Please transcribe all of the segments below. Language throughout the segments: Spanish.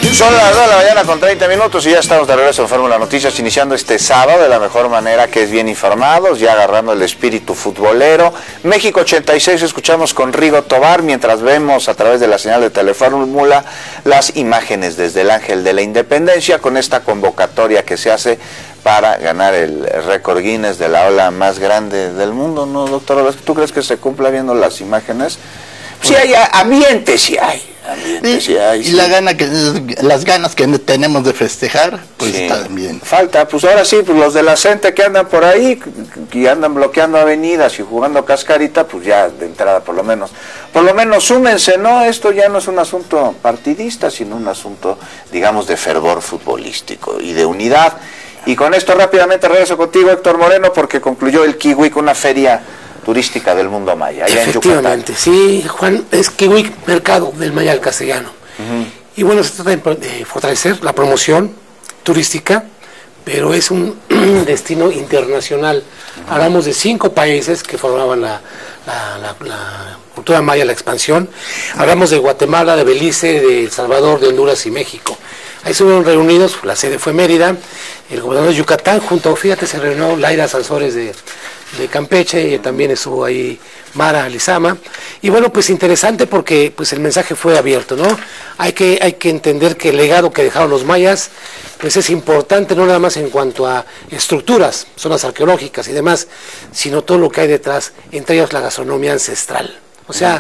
Son las 2 de la mañana con 30 minutos y ya estamos de regreso en Fórmula Noticias, iniciando este sábado de la mejor manera, que es bien informados, ya agarrando el espíritu futbolero. México 86 escuchamos con Rigo Tobar, mientras vemos a través de la señal de Telefórmula las imágenes desde el Ángel de la Independencia, con esta convocatoria que se hace para ganar el récord Guinness de la ola más grande del mundo, ¿no, doctor? ¿Tú crees que se cumpla viendo las imágenes? Sí hay ambiente, sí hay. Y las ganas que tenemos de festejar, pues sí, también. Falta, pues ahora sí, pues los de la CENTE que andan por ahí, que andan bloqueando avenidas y jugando cascarita, pues ya de entrada por lo menos súmense, ¿no? Esto ya no es un asunto partidista, sino un asunto, digamos, de fervor futbolístico y de unidad. Y con esto rápidamente regreso contigo, Héctor Moreno, porque concluyó el Kiwik, una feria turística del mundo maya, allá en Yucatán. Efectivamente, sí, Juan, es Kiwik, mercado del maya al castellano. Y bueno, se trata de fortalecer la promoción turística, pero es un destino internacional. Hablamos de 5 países que formaban la cultura maya, la expansión. Hablamos de Guatemala, de Belice, de El Salvador, de Honduras y México. Ahí estuvieron reunidos, la sede fue Mérida, el gobernador de Yucatán, se reunió Laira Sansores de Campeche, y también estuvo ahí Mara Lizama, y bueno, pues interesante porque pues el mensaje fue abierto, ¿no? Hay que entender que el legado que dejaron los mayas, pues es importante, no nada más en cuanto a estructuras, zonas arqueológicas y demás, sino todo lo que hay detrás, entre ellas la gastronomía ancestral. O sea,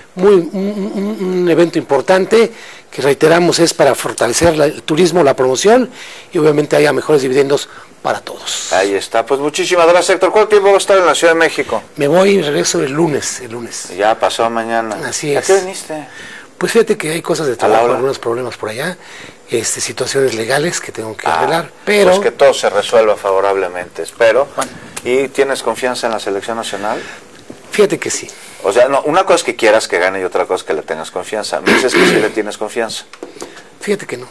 un evento importante que reiteramos es para fortalecer el turismo, la promoción, y obviamente haya mejores dividendos para todos. Ahí está, pues muchísimas gracias, Héctor. ¿Cuánto tiempo va a estar en la Ciudad de México? Me voy y regreso el lunes. Ya pasó mañana. Así es. ¿A qué viniste? Pues fíjate que hay cosas de trabajo, algunos problemas por allá, situaciones legales que tengo que arreglar, pero... Pues que todo se resuelva favorablemente, espero. Bueno. ¿Y tienes confianza en la selección nacional? Fíjate que sí. O sea, no, una cosa es que quieras que gane y otra cosa es que le tengas confianza. ¿Me dices que sí le tienes confianza? Fíjate que no.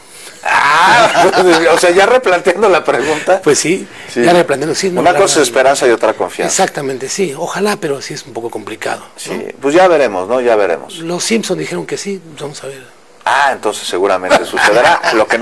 O sea, ya replanteando la pregunta. Pues sí. Ya replanteando, sí. No, una cosa es esperanza y otra confianza. Exactamente, sí. Ojalá, pero sí es un poco complicado, ¿no? Sí, pues ya veremos, ¿no? Ya veremos. Los Simpson dijeron que sí, vamos a ver. Entonces seguramente sucederá. Lo que